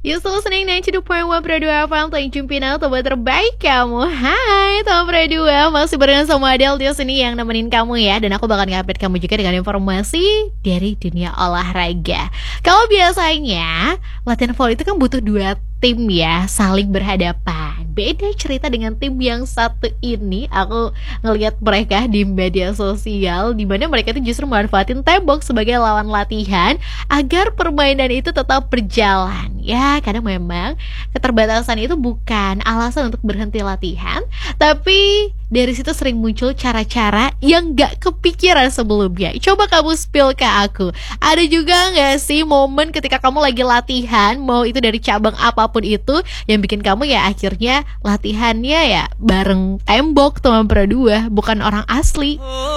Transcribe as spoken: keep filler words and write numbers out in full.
You still listening sembilan puluh dua koma satu Pro dua F M, Tanjung Pinang, tempat terbaik kamu. Hai, Tom Pro dua, masih barengan sama Adele di sini yang nemenin kamu ya. Dan aku bakal ngupdate kamu juga dengan informasi dari dunia olahraga. Kalau biasanya latihan volley itu kan butuh dua tim ya, saling berhadapan. Beda cerita dengan tim yang satu ini. Aku ngelihat mereka di media sosial, di mana mereka itu justru memanfaatin tembok sebagai lawan latihan agar permainan itu tetap berjalan. Ya, kadang memang keterbatasan itu bukan alasan untuk berhenti latihan, tapi dari situ sering muncul cara-cara yang gak kepikiran sebelumnya. Coba kamu spill ke aku, ada juga gak sih momen ketika kamu lagi latihan, mau itu dari cabang apapun itu, yang bikin kamu ya akhirnya latihannya ya bareng tembok teman berdua, bukan orang asli.